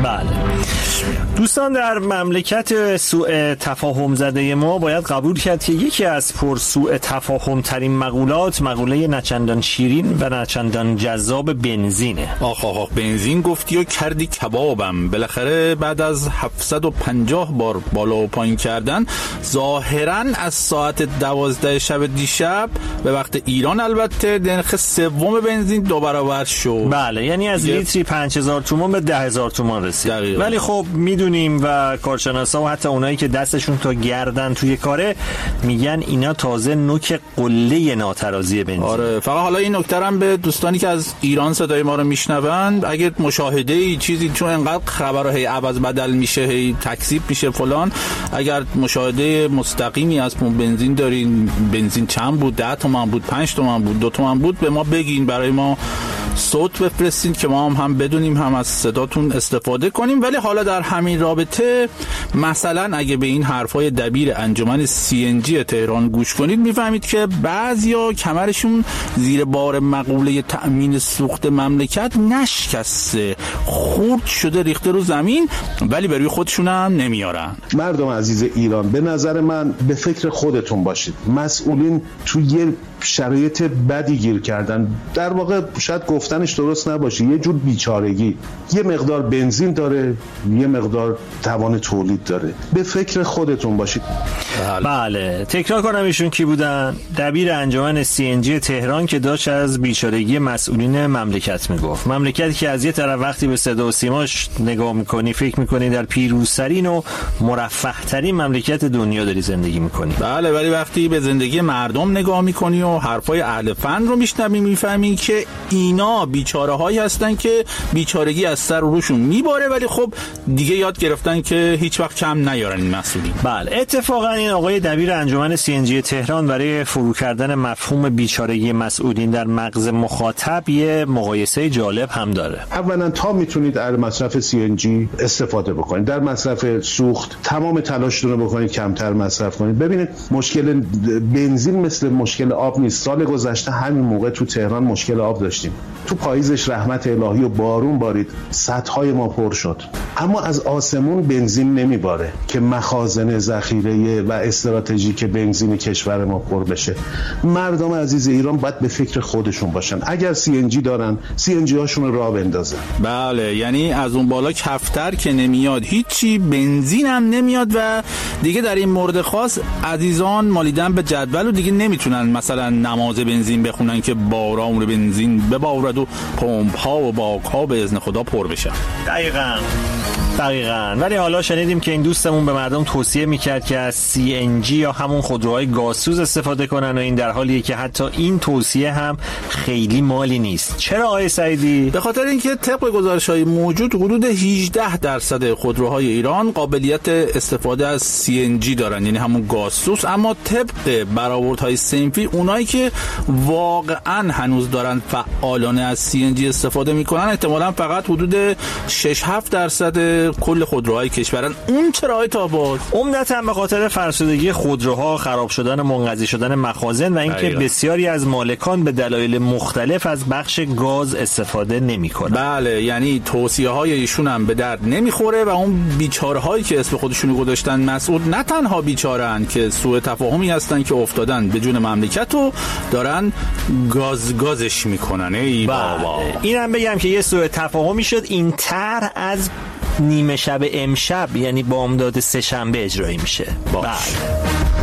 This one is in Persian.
بله دوستان، در مملکت سوء تفاهم زده ما باید قبول کرد که یکی از پر سوء تفاهم ترین مقولات مقوله نچندان شیرین و نچندان جذاب بنزینه. آخ بنزین گفتی و کردی کبابم. بالاخره بعد از 750 بار بالا و پایین کردن ظاهرا از ساعت 12 شب دیشب به وقت ایران البته نرخ سوم بنزین 2 برابر شد. بله یعنی از لیتری 5000 تومان به 10000 تومان رسید. ولی خب میدونیم و کارشناسا و حتی اونایی که دستشون تا گردن توی کاره میگن اینا تازه نوک قله ناترازی بنزین. آره فقط حالا این نکته هم به دوستانی که از ایران صدای ما رو میشنوند، اگه مشاهده چیزی چون انقدر خبرها هی عوض بدل میشه، هی تکذیب میشه فلان، اگر مشاهده مستقیمی از پمپ بنزین دارین، بنزین چند بود، 10 تومان بود، 5 تومان بود، 2 تومان بود، به ما بگین، برای ما صوت بفرستین که ما هم بدونیم، هم از صداتون استفاده کنیم. ولی حالا در همین رابطه مثلا اگه به این حرفای دبیر انجمن CNG تهران گوش کنید میفهمید که بعضیا کمرشون زیر بار مقوله تأمین سوخت مملکت نشکسته، خورد شده ریخته رو زمین، ولی به روی خودشون هم نمیارن. مردم عزیز ایران، به نظر من به فکر خودتون باشید. مسئولین تو یه شرایط بدی گیر کردن، در واقع شاید گفتنش درست نباشه، یه جور بیچارگی. یه مقدار بنزین داره، یه مقدار توان تولید داره. به فکر خودتون باشید. بله تکرار کنم ایشون کی بودن؟ دبیر انجمن CNG تهران که داشت از بیچارگی مسئولین مملکت میگفت. مملکتی که از یه طرف وقتی به صدا و سیماش نگاه میکنی فکر میکنی در پیروزترین و مرفه ترین مملکت دنیا داری زندگی میکنی. بله ولی وقتی به زندگی مردم نگاه میکنی و حرفای اهل فن رو میشنوی میفهمی که اینا بیچاره هایی هستن که بیچارگی از سر روشون میباره، ولی خب دیگه یاد گرفتن که هیچ وقت کم نیارن این مسئولین. بله اتفاقا این آقای دبیر انجمن CNG تهران برای فرو کردن مفهوم بیچارگی مسئولین در مغز مخاطب یه مقایسه جالب هم داره. اولا تا میتونید از مصرف CNG استفاده بکنید، در مصرف سوخت تمام تلاشتون رو بکنید کمتر مصرف کنید. ببینید مشکل بنزین مثل مشکل آب نیست. سال گذشته همین موقع تو تهران مشکل آب داشتیم، تو پاییزش رحمت الهی و بارون بارید، سدهای ما پر شد، اما از آسمون بنزین نمیباره که مخازن ذخیره و استراتژیک بنزین کشور ما پر بشه. مردم عزیز ایران باید به فکر خودشون باشن. اگر CNG دارن CNG هاشون رو راه بندازن. بله یعنی از اون بالا کفتر که نمیاد هیچی، بنزین هم نمیاد و دیگه در این مورد خاص عزیزان مالیدن به جدول و دیگه نمیتونن مثلا نماز بنزین بخونن که باران بنزین ببارد و پمپ ها و باک ها به اذن خدا پر بشن. دقیقاً. ولی حالا شنیدیم که این دوستمون به مردم توصیه میکرد که از CNG یا همون خودروهای گازسوز استفاده کنن و این در حالیه که حتی این توصیه هم خیلی مالی نیست. چرا آقای سعیدی؟ به خاطر اینکه طبق گزارش‌های موجود حدود 18% خودروهای ایران قابلیت استفاده از CNG دارن، یعنی همون گازسوز، اما طبق برآوردهای صنفی اونایی که واقعا هنوز دارن فعالانه از CNG استفاده میکنن احتمالاً فقط حدود 6-7% کل خودروهای کشورن. اون چرا تاباد؟ عمدتاً به خاطر فرسودگی خودروها، خراب شدن و منقضی شدن مخازن و اینکه بسیاری از مالکان به دلایل مختلف از بخش گاز استفاده نمی‌کنن. بله یعنی توصیه‌های ایشون هم به درد نمیخوره و اون بیچارهایی که اسم خودشونو گذاشتن مسئول نه تنها بیچاره‌اند که سوء تفاهمی هستن که افتادن به جون مملکت و دارن گازش میکنن. ای بابا. اینم بگم که یه سوء تفاهمی شد این طرح از نیمه شب امشب یعنی بامداد سه‌شنبه اجرایی میشه. باش.